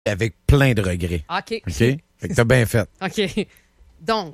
avec plein de regrets. OK. Fait que t'as bien fait. OK. Donc,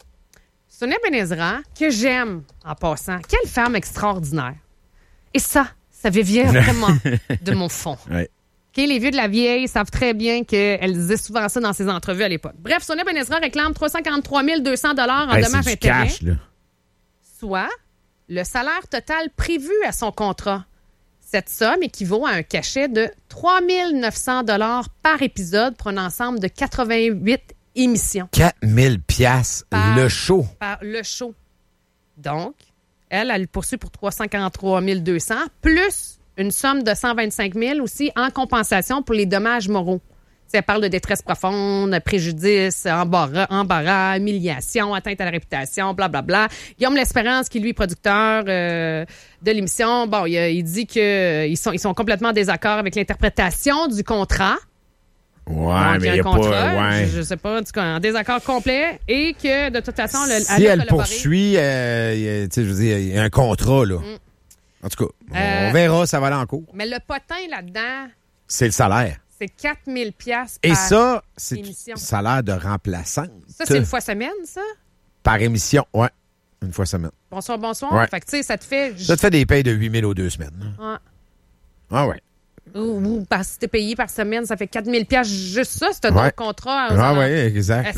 Sonia Benezra, que j'aime en passant, quelle femme extraordinaire. Et ça vient vraiment de mon fond. Ouais. OK, les vieux de la vieille savent très bien qu'elle disait souvent ça dans ses entrevues à l'époque. Bref, Sonia Benezra réclame 343 200 $, en dommages c'est du intérêts, cash, là. soit le salaire total prévu à son contrat. Cette somme équivaut à un cachet de 3 900 $ par épisode pour un ensemble de 88 émissions. 4000 piastres le show. Par le show. Donc, elle poursuit pour 343 200 plus une somme de 125 000 aussi en compensation pour les dommages moraux. T'sais, elle parle de détresse profonde, préjudice, embarras, humiliation, atteinte à la réputation, blablabla. Guillaume L'Espérance, qui lui est producteur de l'émission, bon, il dit qu'ils sont complètement en désaccord avec l'interprétation du contrat. Ouais, donc, mais il y a contrat, pas... Ouais. je sais pas, en tout cas, en désaccord complet et que, de toute façon, si elle poursuit, tu sais, je veux dire, il y a un contrat, là. En tout cas, on verra, ça va aller en cours. Mais le potin là-dedans... C'est le salaire. C'est 4 000 piastres et par ça, c'est émission. salaire de remplaçante. Ça, c'est une fois semaine, ça? Par émission, ouais. Une fois semaine. Bonsoir. Ouais. Fait que, tu sais, ça te fait... Ça te fait des payes de 8 000 aux 2 semaines. Ouais. Ah ouais. Ou si t'es payé par semaine, ça fait 4 000 piastres juste ça, c'est un autre contrat. Ah oui, exact.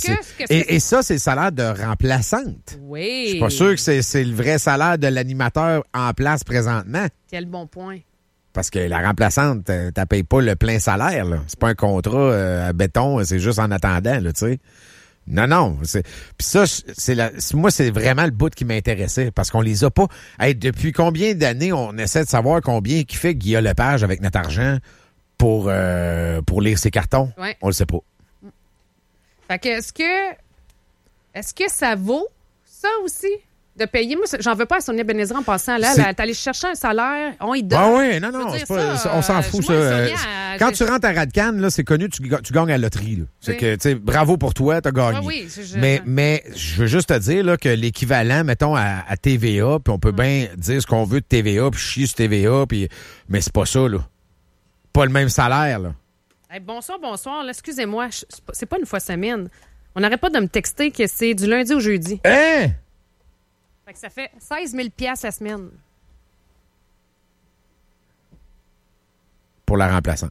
Et ça, c'est le salaire de remplaçante. Oui. Je suis pas sûr que c'est le vrai salaire de l'animateur en place présentement. Quel bon point. Parce que la remplaçante, t'as payé pas le plein salaire, là. C'est pas un contrat à béton, c'est juste en attendant, là, tu sais. Non. Puis ça, moi, c'est vraiment le bout qui m'intéressait, parce qu'on les a pas. Hey, depuis combien d'années on essaie de savoir combien qui fait Guillaume Lepage avec notre argent pour lire ses cartons? Ouais. On le sait pas. Fait que est-ce que ça vaut ça aussi? De payer. Moi, j'en veux pas à Sonia Benezra en passant là. Elle est allée chercher un salaire, on y donne. Ah oui, non, c'est pas, on s'en fout, ça. Quand tu rentres à Radcan, là, c'est connu, tu gagnes à la loterie, là. C'est que, tu sais, bravo pour toi, t'as gagné. Oui, mais je veux juste te dire, là, que l'équivalent, mettons, à TVA, puis on peut bien dire ce qu'on veut de TVA, puis chier sur TVA, puis, mais c'est pas ça, là. Pas le même salaire, là. Hey, bonsoir. Là, excusez-moi, c'est pas une fois semaine. On n'arrête pas de me texter que c'est du lundi au jeudi. Hein? Fait que ça fait 16 000 piastres la semaine. Pour la remplaçante.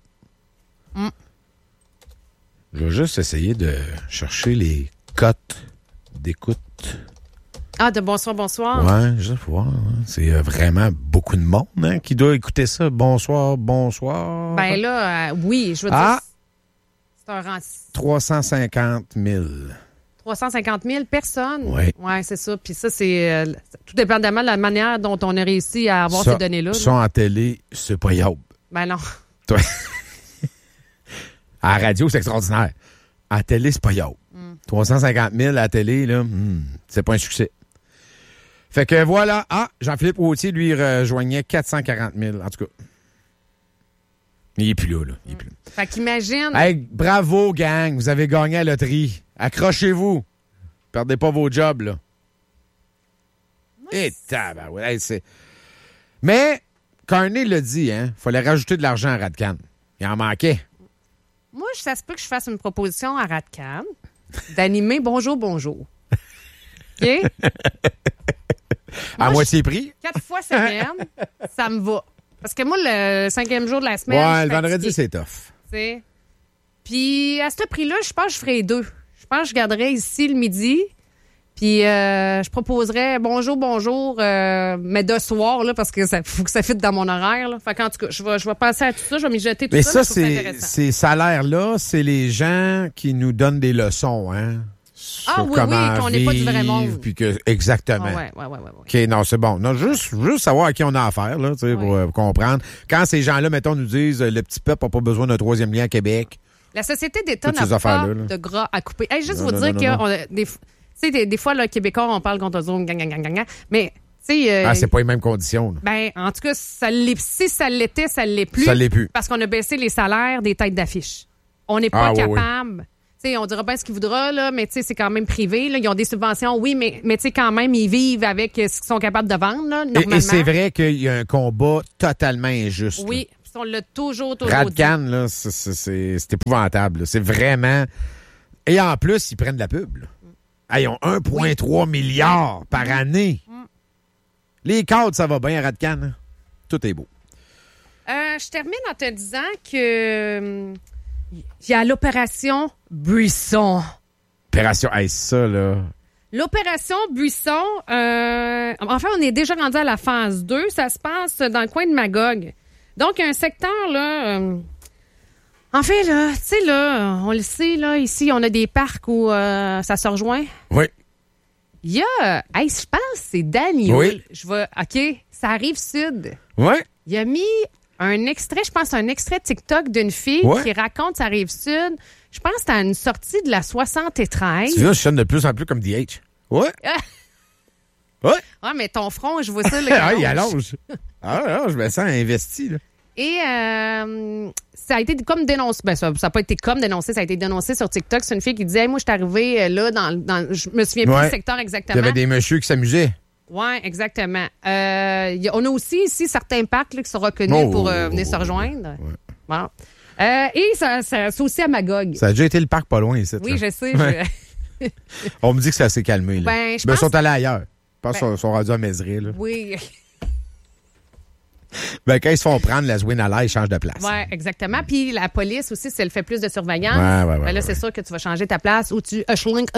Je vais juste essayer de chercher les cotes d'écoute. Ah, de bonsoir. Ouais, juste pour voir. Hein. C'est vraiment beaucoup de monde, hein, qui doit écouter ça. Bonsoir. Ben là, oui, je veux dire, c'est un rang... 350 000. 350 000 personnes? Oui. Oui, c'est ça. Puis ça, c'est tout dépendamment de la manière dont on a réussi à avoir ces données-là. Ça, en télé, c'est pas yob. Ben non. Toi. À la radio, c'est extraordinaire. À la télé, c'est pas yob. 350 000 à la télé, là, c'est pas un succès. Fait que voilà. Ah, Jean-Philippe Gaultier, lui, rejoignait 440 000. En tout cas. Il est plus là. Il est plus là. Fait qu'imagine... Hey, bravo, gang. Vous avez gagné à la loterie. Accrochez-vous. Perdez pas vos jobs, là. Et tabarouette. Hey, mais, Carney l'a dit, hein, fallait rajouter de l'argent à Radcan. Il en manquait. Moi, ça se peut que je fasse une proposition à Radcan d'animer Bonjour. OK? À moitié prix? 4 fois semaine, ça me va. Parce que moi, le 5e jour de la semaine... Ouais, le vendredi, c'est tough. T'sais. Puis, à ce prix-là, je pense que je ferais 2. Je pense que je garderais ici le midi. Puis, je proposerais bonjour, mais de soir, là, parce que ça faut que ça fitte dans mon horaire. Là. Fait qu'en tout cas, je vais passer à tout ça, je vais m'y jeter tout mais ça. Mais ça, ces salaires-là, c'est les gens qui nous donnent des leçons, hein? Oui, qu'on n'est pas du vrai monde. Puis que, exactement. Ouais. OK, non, c'est bon. Non, juste savoir à qui on a affaire, là, pour comprendre. Quand ces gens-là, mettons, nous disent le petit peuple n'a pas besoin d'un 3e lien à Québec. La société d'État n'a pas de gras à couper. Hey, juste vous dire que des fois, là, Québécois, on parle contre eux autres, mais... c'est pas les mêmes conditions. Là. Ben, en tout cas, si ça l'était, ça l'est plus. Ça l'est plus. Parce qu'on a baissé les salaires des têtes d'affiche. On n'est pas capable... Oui. On dira bien ce qu'il voudra, là, mais c'est quand même privé. Là. Ils ont des subventions, oui, mais quand même, ils vivent avec ce qu'ils sont capables de vendre, là, normalement. Et c'est vrai qu'il y a un combat totalement injuste. Oui, On l'a toujours dit. Radcan, là, c'est épouvantable. là. C'est vraiment... Et en plus, ils prennent de la pub. Là. Ils ont 1,3 milliard par année. Les cadres, ça va bien à Radcan. Hein? Tout est beau. Je termine en te disant que il y a l'opération Buisson. Opération, ça, là... L'opération Buisson, enfin, on est déjà rendu à la phase 2. Ça se passe dans le coin de Magog. Donc, il y a un secteur, là... en fait, là, tu sais, là, on le sait, là, ici, on a des parcs où ça se rejoint. Oui. Il y a... je pense que c'est Daniel. Oui. OK, ça arrive sud. Oui. Il a mis un extrait, je pense, un extrait TikTok d'une fille qui raconte sa rive sud. Je pense que c'était à une sortie de la 73. Tu vois, je sonne de plus en plus comme DH. Ouais. Ouais. Ah, mais ton front, je vois ça. Là, il allonge. Non, je me sens investi. Là. Et ça a été comme dénoncé. Ben, ça n'a pas été comme dénoncé, ça a été dénoncé sur TikTok. C'est une fille qui disait hey, moi, je suis arrivée là dans. Je me souviens plus du secteur exactement. Il y avait des messieurs qui s'amusaient. Oui, exactement. On a aussi ici certains parcs là, qui sont reconnus pour venir se rejoindre. Ouais. Bon. Et ça c'est aussi à Magog. Ça a déjà été le parc pas loin ici. Oui, là. je sais. On me dit que ça s'est calmé. Là. Ben, ils sont allés ailleurs. Je pense qu'ils sont rendus à Mézeray. Là. Oui. Ben, quand ils se font prendre, la Zwin à l'air, ils changent de place. Oui, exactement. Puis la police aussi, si elle fait plus de surveillance, là, c'est sûr que tu vas changer ta place ou tu Ushlink.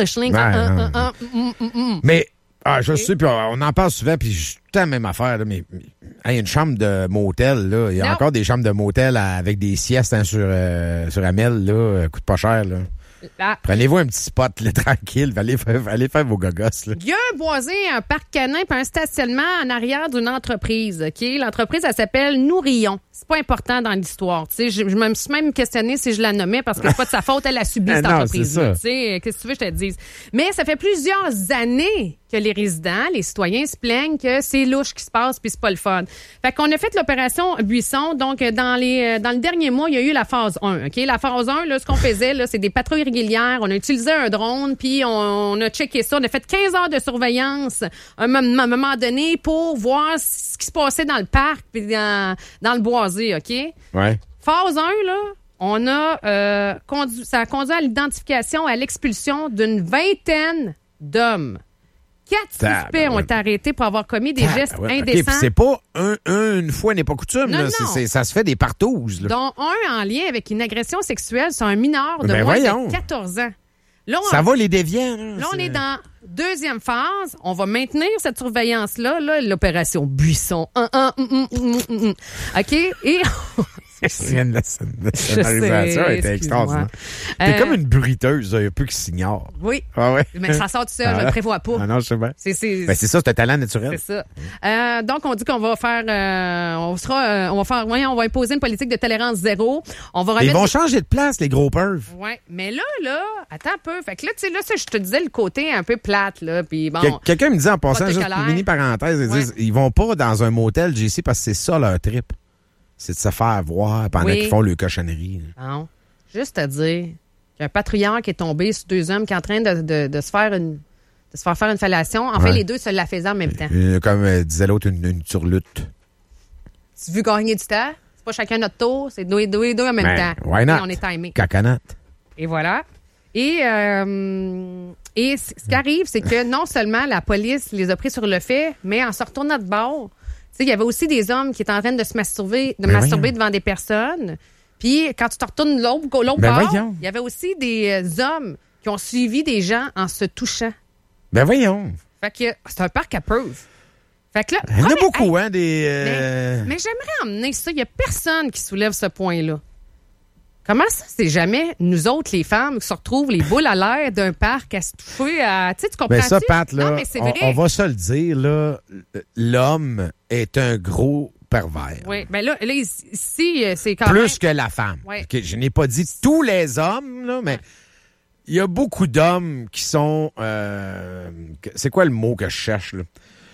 Mais, je sais, puis on en parle souvent, puis c'est tout la même affaire. Là, mais il y a une chambre de motel, là. Il y a encore des chambres de motel avec des siestes hein, sur Amel, là. Coûte pas cher, là. Prenez-vous un petit spot là, tranquille, allez faire vos gogosses. Là. Il y a un boisé, un parc canin puis un stationnement en arrière d'une entreprise. Ok, l'entreprise, elle s'appelle Nourillon. C'est pas important dans l'histoire. Je me suis même questionné si je la nommais parce que c'est pas de sa faute, elle a subi cette entreprise-là. Qu'est-ce que tu veux que je te dise? Mais ça fait plusieurs années que les résidents, les citoyens se plaignent que c'est louche qui se passe puis c'est pas le fun. Fait qu'on a fait l'opération Buisson. Donc, dans le dernier mois, il y a eu la phase 1. OK? La phase 1, là, ce qu'on faisait, là, c'est des patrouilles régulières. On a utilisé un drone puis on a checké ça. On a fait 15 heures de surveillance à un moment donné pour voir ce qui se passait dans le parc puis dans le boisé. OK? Ouais. Phase 1, là, on a ça a conduit à l'identification, à l'expulsion d'une vingtaine d'hommes. 4 suspects ont été arrêtés pour avoir commis des gestes indécents. Okay, c'est pas une fois n'est pas coutume. Non, là. non. Ça se fait des partouses. Là. Dont un en lien avec une agression sexuelle sur un mineur de moins de 14 ans. Là, ça va les déviants. Là, on est dans deuxième phase. On va maintenir cette surveillance-là, là, l'opération Buisson. OK? Et... La scénarisation était extraordinaire. T'es comme une bruiteuse, un peu qui s'ignore. Oui. Ah ouais. Mais ça sort tout seul, je ne le prévois pas. Ah non, je sais bien. C'est ça, c'est un talent naturel. C'est ça. Donc, on dit qu'on va faire, on va imposer une politique de tolérance zéro. Ils vont changer de place, les gros pervs. Oui. Mais là, attends un peu. Fait que là, tu sais, là, je te disais le côté un peu plate, là. Puis bon. Quelqu'un me dit en passant, juste une mini parenthèse, ils disent, ils vont pas dans un motel JC parce que c'est ça leur trip. C'est de se faire voir pendant qu'ils font le cochonnerie. Non. Juste à dire qu'il y a un patrouilleur qui est tombé sur 2 hommes qui est en train de se faire faire une fellation. En fait, les deux se la faisaient en même temps. Comme disait l'autre, une turlute. Tu veux gagner du temps? C'est pas chacun notre tour, c'est deux en même temps. Why not? Et on est timé. Cacanate. Et voilà. Et ce qui arrive, c'est que non seulement la police les a pris sur le fait, mais en se retournant de bord, il y avait aussi des hommes qui étaient en train de se masturber devant des personnes. Puis quand tu te retournes l'autre bord, il y avait aussi des hommes qui ont suivi des gens en se touchant. Ben voyons. Fait que c'est un parc à preuve. Fait que là, il y en a beaucoup, hein, Mais j'aimerais emmener ça. Il n'y a personne qui soulève ce point-là. Comment ça, c'est jamais nous autres, les femmes, qui se retrouvent les boules à l'air d'un parc à se toucher à... Tu comprends-tu? Ben ça, Pat, là, non, mais c'est vrai. On va se le dire, là, l'homme est un gros pervers. Oui, ben là ici, c'est quand même... Plus que la femme. Ouais. Okay, je n'ai pas dit tous les hommes, là, mais il y a beaucoup d'hommes qui sont... c'est quoi le mot que je cherche, là?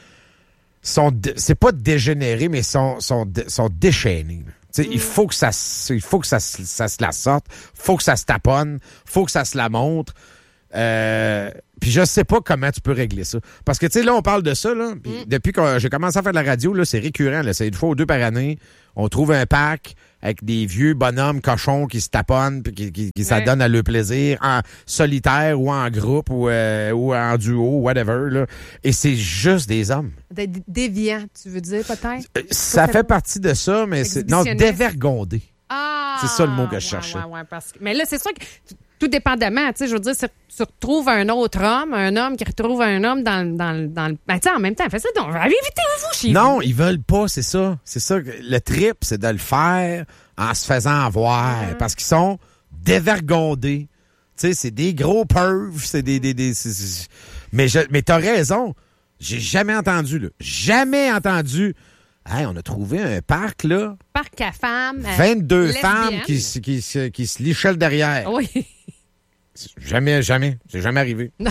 C'est pas dégénérés, mais sont déchaînés, là. Il faut que ça se la sorte, faut que ça se taponne, faut que ça se la montre. Puis je sais pas comment tu peux régler ça. Parce que, tu sais, là, on parle de ça, là. Puis depuis que j'ai commencé à faire de la radio, là, c'est récurrent, là. C'est une fois ou deux par année. On trouve un parc avec des vieux bonhommes cochons qui se taponnent puis qui s'adonnent à leur plaisir en solitaire ou en groupe ou en duo, whatever, là. Et c'est juste des hommes. Déviant, tu veux dire, peut-être? Ça fait partie de ça, mais c'est... Non, dévergondé. Ah! C'est ça le mot que je cherchais. Mais là, c'est sûr que... Tout dépendamment, tu sais, je veux dire, tu retrouves un autre homme, un homme qui retrouve un homme dans le... Ben, tu sais, en même temps, fais ça donc. Allez, invitez-vous chez vous. Non, ils veulent pas, c'est ça. C'est ça. Le trip, c'est de le faire en se faisant avoir. Parce qu'ils sont dévergondés. Tu sais, c'est des gros pervs, c'est Mais t'as raison. J'ai jamais entendu, là. Jamais entendu... Hey, on a trouvé un parc, là. Parc à femmes. 22 femmes qui se lichaient le derrière. Oui. Jamais. C'est jamais arrivé. Non.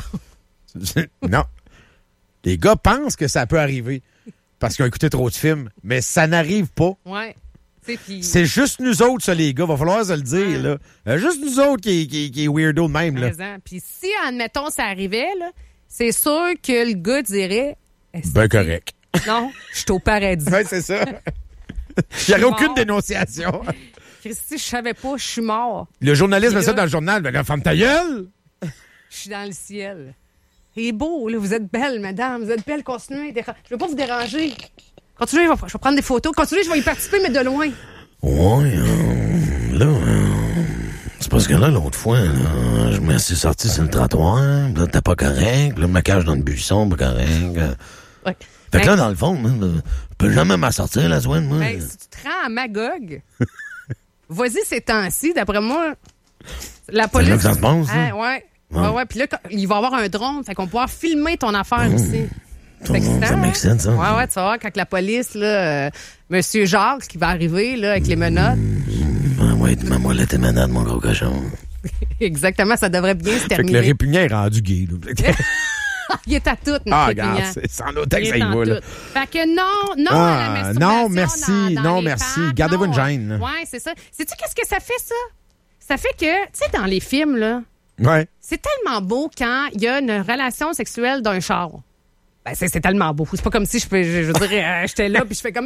Non. Les gars pensent que ça peut arriver parce qu'ils ont écouté trop de films, mais ça n'arrive pas. Oui. C'est juste nous autres, ça, les gars. Va falloir se le dire, là. Juste nous autres qui est weirdo de même, là. Puis si, admettons, ça arrivait, là, c'est sûr que le gars dirait... Ben correct. Non, je suis au paradis. Oui, c'est ça. Il n'y aurait aucune dénonciation. Christy, je savais pas, je suis mort. Le journaliste met ça dans le journal. Ben, la femme ta gueule. Je suis dans le ciel. Il est beau, là. Vous êtes belle, madame. Vous êtes belle. Continuez. Je ne veux pas vous déranger. Continuez, je vais prendre des photos. Continuez, je vais y participer, mais de loin. Ouais, là, c'est parce que là, l'autre fois, là, je me suis sorti sur le trottoir. Là, t'es pas correct. Là, je me cache dans le buisson, pas correct. Ouais. Fait que là, dans le fond, je peux jamais m'en sortir, la soine, moi. Ben, si tu te rends à Magog, vas-y ces temps-ci, d'après moi, la police... C'est là que ça se passe, hein? Ouais. Puis là, il va y avoir un drone, fait qu'on va pouvoir filmer ton affaire ici. Ça m'excite, ça. Ouais, tu vas voir, quand la police, là, Monsieur Jacques, qui va arriver, là, avec les menottes. Ouais, maman, là, tes menottes, mon gros cochon. Exactement, ça devrait bien se terminer. Fait que le répugnant est rendu gay, là. Il est à tout, notre regarde, c'est sans autant que ça y va, là. Fait que non à la masturbation. Non, merci. Gardez-vous une gêne. Ouais, c'est ça. Sais-tu qu'est-ce que ça fait, ça? Ça fait que, tu sais, dans les films, là, c'est tellement beau quand il y a une relation sexuelle d'un char. Ben, c'est tellement beau. C'est pas comme si je veux dire, j'étais là puis je fais comme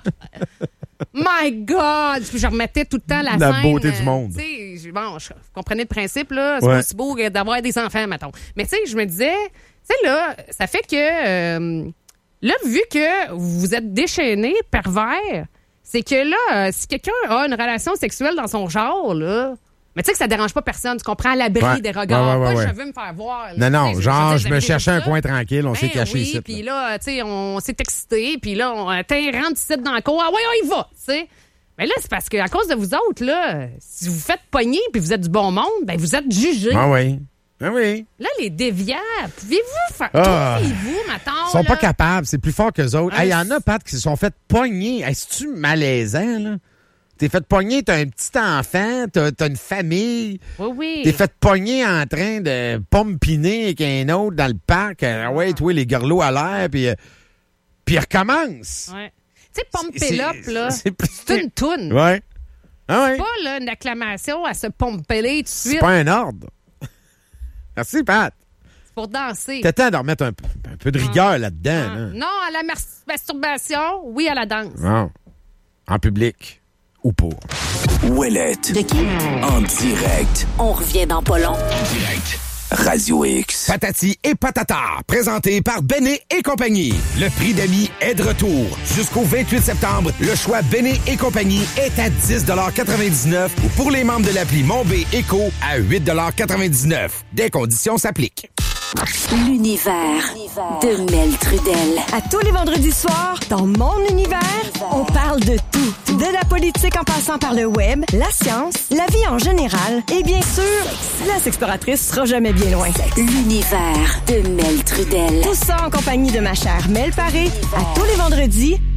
My God! Puis je remettais tout le temps la scène. Beauté du monde. Tu sais, bon, je comprenais le principe, là. C'est pas aussi beau d'avoir des enfants, mettons. Mais tu sais, je me disais, tu sais, là, ça fait que, là, vu que vous êtes déchaîné, pervers, c'est que là, si quelqu'un a une relation sexuelle dans son genre, là, mais tu sais que ça dérange pas personne. Tu comprends, à l'abri des regards. Ouais. Je veux me faire voir. Là, non, genre, je me cherchais un coin tranquille, on s'est caché ici. Puis là, tu sais, on s'est excité, puis là, on rentre ici dans le cours. Ah ouais, on y va, tu sais. Mais là, c'est parce qu'à cause de vous autres, là, si vous faites pogner puis vous êtes du bon monde, ben vous êtes jugés. Ah oui. Ah oui. Là, les déviants, pouvez-vous faire... Trouvez-vous, mettons, ils sont pas capables, c'est plus fort qu'eux autres. Il y en a, Pat, qui se sont fait pogner. C'est-tu malaisant, là? T'es fait pogner, t'as un petit enfant, t'as une famille. Oui. T'es fait pogner en train de pompiner avec un autre dans le parc. Ouais, toi, les garlots à l'air, puis il recommence. Ouais. Tu sais, pomper up, là, c'est une toune. Ouais. Ah ouais. C'est pas là, une acclamation à se pomper tout de suite. C'est pas un ordre. Merci, Pat. C'est pour danser. T'as temps de remettre un peu de rigueur là-dedans. Là. Non, à la masturbation, oui, à la danse. Non. En public. Ou pas. Ouellette. De qui? En direct. On revient dans pas long. En direct. Radio X. Patati et patata, présenté par Béné et compagnie. Le prix d'amis est de retour. Jusqu'au 28 septembre, le choix Béné et compagnie est à 10,99 $ ou pour les membres de l'appli Mon B Éco à 8,99 $. Des conditions s'appliquent. L'univers de Mel Trudel. À tous les vendredis soirs, dans mon univers, on parle de tout. De la politique en passant par le web, la science, la vie en général et bien sûr, la sexploratrice sera jamais bien loin. L'univers de Mel Trudel. Tout ça en compagnie de ma chère Mel Paré à tous les vendredis,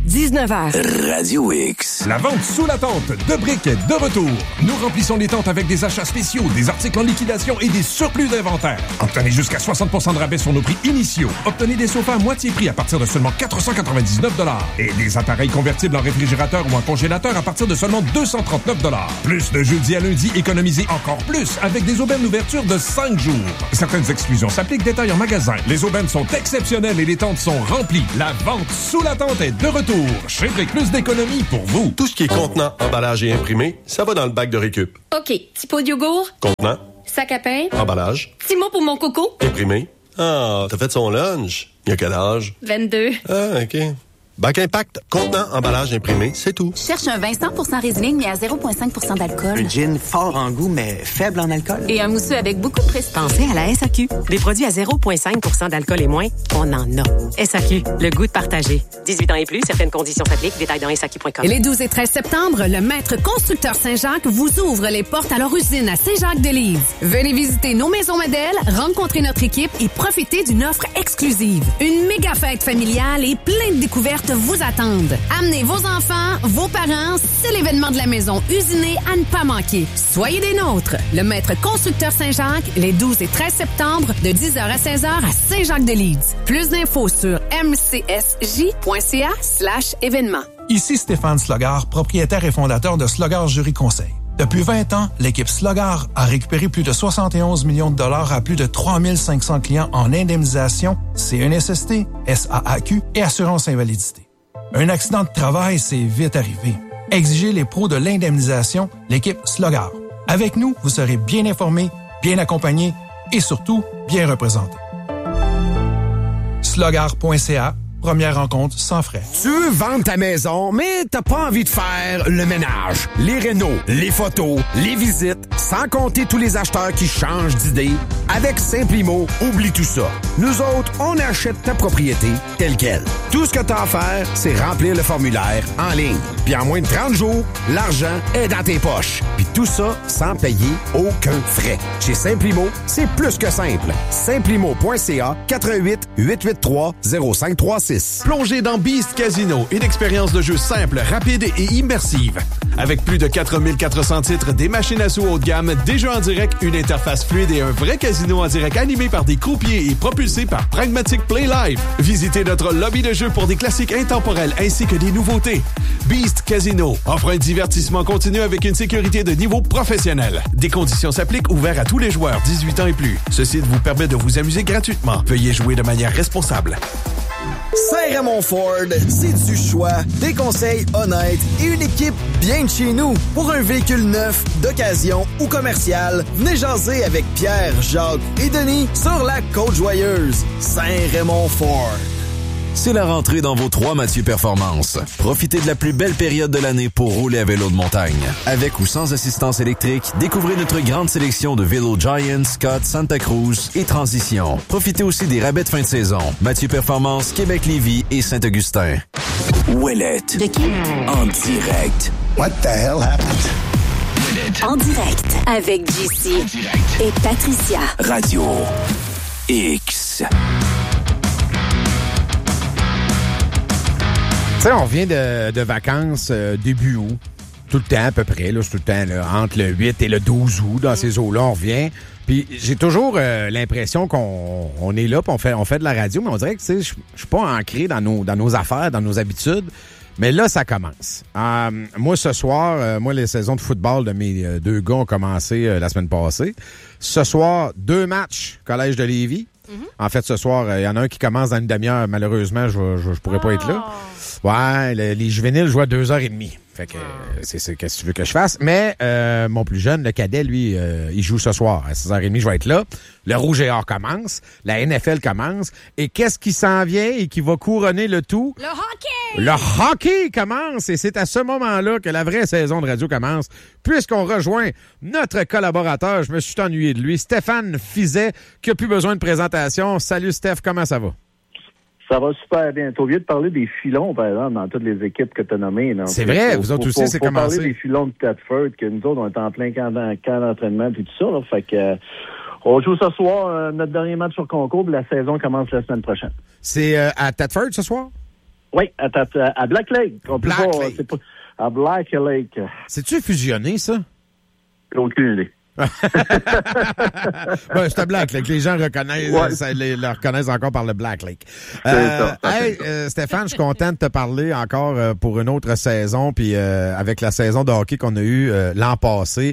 19h. Radio X. La vente sous la tente de briques est de retour. Nous remplissons les tentes avec des achats spéciaux, des articles en liquidation et des surplus d'inventaire. Obtenez jusqu'à 60% de rabais sur nos prix initiaux. Obtenez des sofas à moitié prix à partir de seulement 499 $ et des appareils convertibles en réfrigérateur ou en congélateur à partir de seulement 239 $. Plus de jeudi à lundi, économisez encore plus avec des aubaines d'ouverture de 5 jours. Certaines exclusions s'appliquent, détails en magasin. Les aubaines sont exceptionnelles et les tentes sont remplies. La vente sous la tente est de retour. Chez Brick, plus d'économies pour vous. Tout ce qui est contenant, emballage et imprimé, ça va dans le bac de récup. OK. Petit pot de yogourt. Contenant. Sac à pain. Emballage. Petit mot pour mon coco. Imprimé. Ah, t'as fait son lunch. Il y a quel âge? 22. Ah, OK. Bac Impact, contenant, emballage imprimé, c'est tout. Cherche un vin 100% résineux mais à 0,5% d'alcool. Un gin fort en goût, mais faible en alcool. Et un mousseux avec beaucoup de prestige. Pensez à la SAQ. Des produits à 0,5% d'alcool et moins, on en a. SAQ, le goût de partager. 18 ans et plus, certaines conditions s'appliquent. Détails dans SAQ.com. Les 12 et 13 septembre, le Maître Constructeur Saint-Jacques vous ouvre les portes à leur usine à Saint-Jacques-de-Lise. Venez visiter nos maisons modèles, rencontrer notre équipe et profiter d'une offre exclusive. Une méga fête familiale et plein de découvertes vous attendent. Amenez vos enfants, vos parents, c'est l'événement de la maison usinée à ne pas manquer. Soyez des nôtres. Le Maître Constructeur Saint-Jacques, les 12 et 13 septembre, de 10h à 16h à Saint-Jacques-de-Lise. Plus d'infos sur mcsj.ca/événement. Ici Stéphane Slogard, propriétaire et fondateur de Slogard Jury Conseil. Depuis 20 ans, l'équipe Slogard a récupéré plus de 71 millions de dollars à plus de 3500 clients en indemnisation, CNSST, SAAQ et assurance invalidité. Un accident de travail, c'est vite arrivé. Exigez les pros de l'indemnisation, l'équipe Slogard. Avec nous, vous serez bien informé, bien accompagné et surtout, bien représenté. Slogard.ca. Première rencontre sans frais. Tu veux vendre ta maison, mais t'as pas envie de faire le ménage, les rénos, les photos, les visites, sans compter tous les acheteurs qui changent d'idée. Avec Simplimo, oublie tout ça. Nous autres, on achète ta propriété telle quelle. Tout ce que t'as à faire, c'est remplir le formulaire en ligne. Puis en moins de 30 jours, l'argent est dans tes poches. Puis tout ça sans payer aucun frais. Chez Simplimo, c'est plus que simple. Simplimo.ca 88 883 0536. Plongez dans Beast Casino, une expérience de jeu simple, rapide et immersive. Avec plus de 4400 titres, des machines à sous haut de gamme, des jeux en direct, une interface fluide et un vrai casino en direct animé par des croupiers et propulsé par Pragmatic Play Live. Visitez notre lobby de jeux pour des classiques intemporels ainsi que des nouveautés. Beast Casino offre un divertissement continu avec une sécurité de niveau professionnel. Des conditions s'appliquent, ouverts à tous les joueurs 18 ans et plus. Ce site vous permet de vous amuser gratuitement. Veuillez jouer de manière responsable. Saint-Raymond Ford, c'est du choix, des conseils honnêtes et une équipe bien de chez nous. Pour un véhicule neuf, d'occasion ou commercial, venez jaser avec Pierre, Jacques et Denis sur la Côte-Joyeuse. Saint-Raymond Ford. C'est la rentrée dans vos 3 Mathieu Performance. Profitez de la plus belle période de l'année pour rouler à vélo de montagne. Avec ou sans assistance électrique, découvrez notre grande sélection de vélos Giant, Scott, Santa Cruz et Transition. Profitez aussi des rabais de fin de saison. Mathieu Performance, Québec-Lévis et Saint-Augustin. Ouellette. De qui? En direct. What the hell happened? En direct avec JC et Patricia. Radio X. Tu sais, on revient de vacances début août. Tout le temps, à peu près. Là, c'est tout le temps là, entre le 8 et le 12 août. Dans ces eaux-là, on revient. Puis j'ai toujours l'impression qu'on est là, puis on fait de la radio, mais on dirait que je suis pas ancré dans nos affaires, dans nos habitudes. Mais là, ça commence. Moi, ce soir, les saisons de football de mes 2 gars ont commencé la semaine passée. Ce soir, 2 matchs Collège de Lévis. Mm-hmm. En fait, ce soir, il y en a un qui commence dans une demi-heure. Malheureusement, je pourrais pas être là. Ouais, les juvéniles jouent à 2h30. Fait que c'est qu'est-ce que tu veux que je fasse. Mais mon plus jeune, le cadet, lui, il joue ce soir. À 6h30, je vais être là. Le Rouge et Or commence. La NFL commence. Et qu'est-ce qui s'en vient et qui va couronner le tout? Le hockey! Le hockey commence. Et c'est à ce moment-là que la vraie saison de radio commence. Puisqu'on rejoint notre collaborateur, je me suis ennuyé de lui, Stéphane Fiset, qui a plus besoin de présentation. Salut Steph, comment ça va? Ça va super bien. T'as oublié de parler des filons, par exemple, dans toutes les équipes que tu as nommées. Donc, c'est vrai, vous autres aussi, c'est commencé. Faut parler des filons de Thetford, que nous autres, on est en plein camp d'entraînement et tout ça. Là, fait que on joue ce soir, notre dernier match sur concours, puis la saison commence la semaine prochaine. C'est à Thetford ce soir? Oui, à Black Lake. Lake. À Black Lake. C'est-tu fusionné, ça? Aucune idée. C'est un Black Lake. Les gens reconnaissent, le reconnaissent encore par le Black Lake. Stéphane, je suis content de te parler encore pour une autre saison, puis avec la saison de hockey qu'on a eue l'an passé.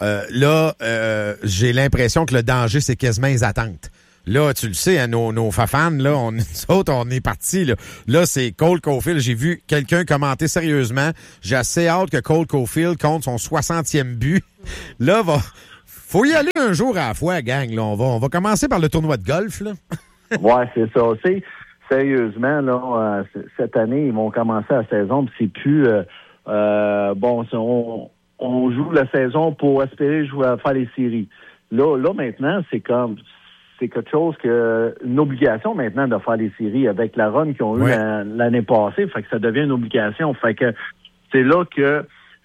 J'ai l'impression que le danger, c'est quasiment les attentes. Là, tu le sais, hein, nos fans, là, on est partis. Là, c'est Cole Caulfield. J'ai vu quelqu'un commenter sérieusement. J'ai assez hâte que Cole Caulfield compte son 60e but. Là, faut y aller un jour à la fois, gang. Là, on va commencer par le tournoi de golf. Là. Ouais, c'est ça. Sérieusement, là, cette année, ils vont commencer la saison. Puis c'est plus on joue la saison pour espérer faire les séries. Là, maintenant, c'est quelque chose une obligation maintenant de faire les séries avec la run qu'ils ont eu l'année passée. Fait que ça devient une obligation. Fait que c'est là que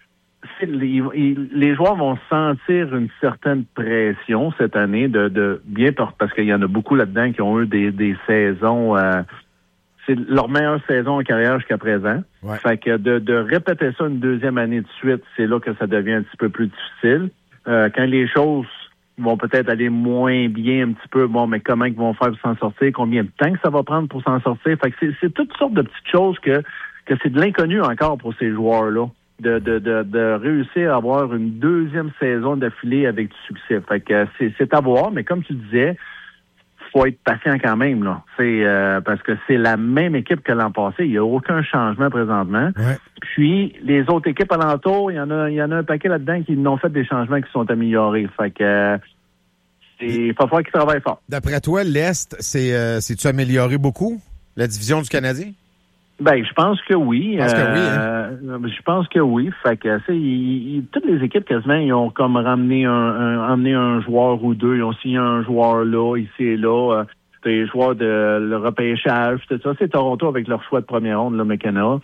les joueurs vont sentir une certaine pression cette année de bien parce qu'il y en a beaucoup là-dedans qui ont eu des saisons. C'est leur meilleure saison en carrière jusqu'à présent. Ouais. Fait que de répéter ça une deuxième année de suite, c'est là que ça devient un petit peu plus difficile. Quand les choses vont peut-être aller moins bien un petit peu. Bon, mais comment ils vont faire pour s'en sortir? Combien de temps que ça va prendre pour s'en sortir? Fait que c'est toutes sortes de petites choses que c'est de l'inconnu encore pour ces joueurs-là. De réussir à avoir une deuxième saison d'affilée avec du succès. Fait que c'est à voir, mais comme tu disais, faut être patient quand même, là. Parce que c'est la même équipe que l'an passé. Il n'y a aucun changement présentement. Ouais. Puis, les autres équipes alentour, il y en a un paquet là-dedans qui n'ont fait des changements qui sont améliorés. Fait que il va falloir qu'ils travaillent fort. D'après toi, l'Est, c'est-tu amélioré beaucoup, la division du Canadien? Ben, je pense que oui. Je pense que oui. Fait que, toutes les équipes quasiment, ils ont comme emmené un joueur ou deux. Ils ont signé un joueur là, ici et là. Les joueurs de le repêchage, tout ça. C'est Toronto avec leur choix de première ronde, là, McKenna.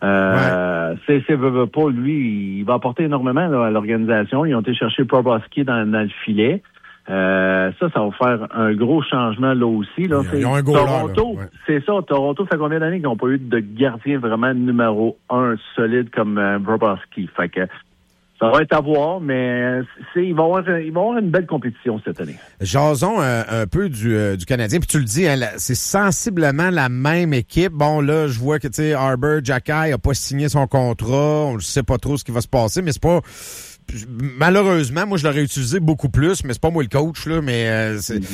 Veut pas, lui, il va apporter énormément là, à l'organisation. Ils ont été chercher Bobrovsky dans le filet. Ça va faire un gros changement là aussi. Là. Ils ont un Toronto, là, ouais. C'est ça. Toronto, fait combien d'années qu'ils n'ont pas eu de gardien vraiment numéro 1 solide comme Bobrovsky. Fait que ça va être à voir, mais il va y avoir une belle compétition cette année. Jason, un peu du Canadien, puis tu le dis, hein, c'est sensiblement la même équipe. Bon, là, je vois que, tu sais, Arbor Xhekaj a pas signé son contrat. On ne sait pas trop ce qui va se passer, mais c'est pas... Malheureusement, moi, je l'aurais utilisé beaucoup plus, mais c'est pas moi le coach, là, mais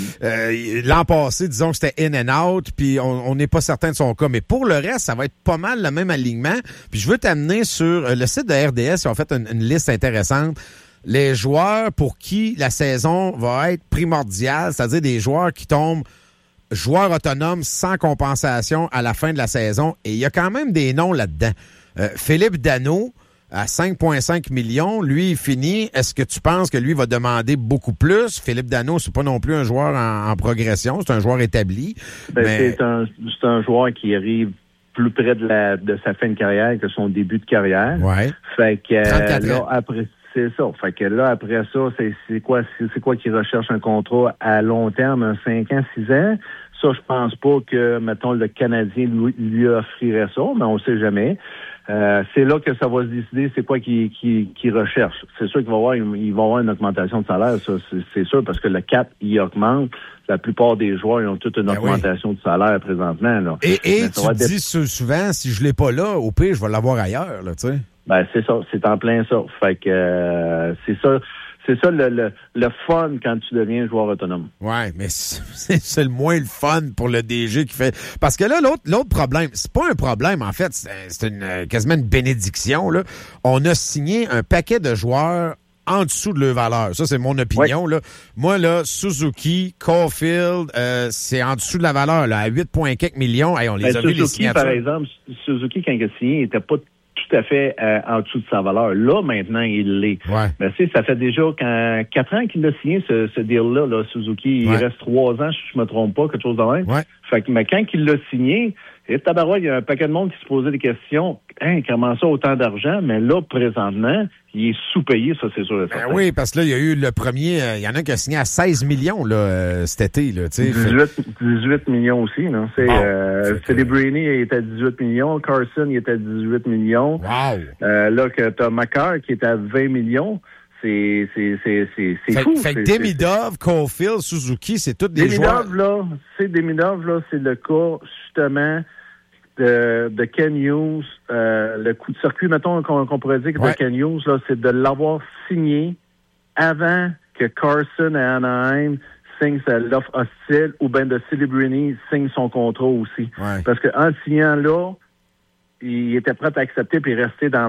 l'an passé, disons que c'était in and out, puis on n'est pas certain de son cas. Mais pour le reste, ça va être pas mal le même alignement. Puis je veux t'amener sur le site de RDS, ils ont fait une liste intéressante. Les joueurs pour qui la saison va être primordiale, c'est-à-dire des joueurs qui tombent joueurs autonomes sans compensation à la fin de la saison. Et il y a quand même des noms là-dedans. Philippe Danault, à 5,5 millions, lui, il finit. Est-ce que tu penses que lui va demander beaucoup plus? Philippe Danault, c'est pas non plus un joueur en progression, c'est un joueur établi. Mais... C'est un joueur qui arrive plus près de sa fin de carrière que son début de carrière. Ouais. Fait que là, après, c'est ça. Fait que là, après ça, c'est quoi qu'il recherche un contrat à long terme, un 5 ans, 6 ans? Ça, je pense pas que, mettons, le Canadien lui offrirait ça, mais on sait jamais. C'est là que ça va se décider c'est quoi qu'il recherche. C'est sûr qu'il va y avoir une augmentation de salaire, ça, c'est sûr, parce que le cap, il augmente. La plupart des joueurs, ils ont toute une augmentation de salaire présentement, là. Et tu dis souvent, si je l'ai pas là, au pire, je vais l'avoir ailleurs, là, tu sais. Ben, c'est ça. C'est en plein ça. Fait que, c'est ça. C'est ça le fun quand tu deviens joueur autonome. Ouais, mais c'est le moins le fun pour le DG qui fait... Parce que là, l'autre problème, c'est pas un problème, en fait, c'est quasiment une bénédiction, là. On a signé un paquet de joueurs en dessous de leur valeur. Ça, c'est mon opinion, là. Moi, là, Suzuki, Caulfield, c'est en dessous de la valeur, là, à 8,4 millions. Hey, on les a vus, les signatures. Par exemple, Suzuki, quand il a signé, il était pas tout à fait en dessous de sa valeur. Là, maintenant, il l'est. Ouais. Mais tu sais, ça fait déjà 4 ans qu'il a signé ce deal-là, là, Suzuki. Il reste 3 ans, si je me trompe pas, quelque chose de même. Ouais. Fait que, mais quand il l'a signé, Et tabarouette, il y a un paquet de monde qui se posait des questions. Comment ça, autant d'argent? Mais là, présentement, il est sous-payé, ça, c'est sûr. Ben oui, parce que là, il y a eu le premier... Il y en a qui a signé à 16 millions là, cet été. Là, 18 millions aussi. Non? Celebrini, il était à 18 millions. Carson, il était à 18 millions. Wow! Là, que t'as Makar qui est à 20 millions. C'est fou. Fait que Demidov, Caulfield, Suzuki, c'est tous des joueurs... Demidov, là, c'est le cas, justement, de Ken Hughes. Le coup de circuit, mettons, qu'on pourrait dire que de Ken Hughes, là, c'est de l'avoir signé avant que Carson à Anaheim signe l'offre hostile ou bien de Celebrini signe son contrat aussi. Ouais. Parce qu'en signant là, il était prêt à accepter puis rester dans